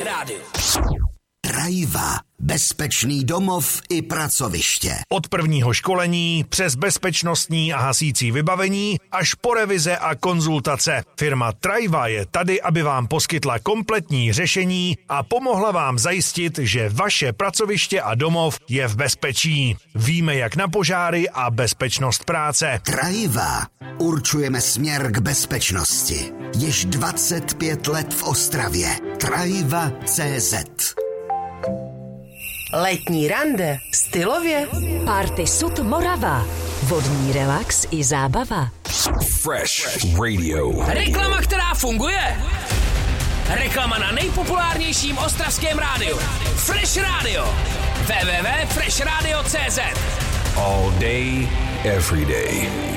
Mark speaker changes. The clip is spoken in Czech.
Speaker 1: rádiu.
Speaker 2: Trajva. Bezpečný domov i pracoviště.
Speaker 3: Od prvního školení přes bezpečnostní a hasící vybavení až po revize a konzultace. Firma Trajva je tady, aby vám poskytla kompletní řešení a pomohla vám zajistit, že vaše pracoviště a domov je v bezpečí. Víme jak na požáry a bezpečnost práce.
Speaker 2: Trajva. Určujeme směr k bezpečnosti. Již 25 let v Ostravě. Trajva.cz.
Speaker 4: Letní rande stylově.
Speaker 5: Party Sud Morava. Vodní relax i zábava.
Speaker 1: Fresh Radio. Reklama, která funguje. Reklama na nejpopulárnějším ostravském rádiu. Fresh Radio. www.freshradio.cz.
Speaker 6: All day, every day.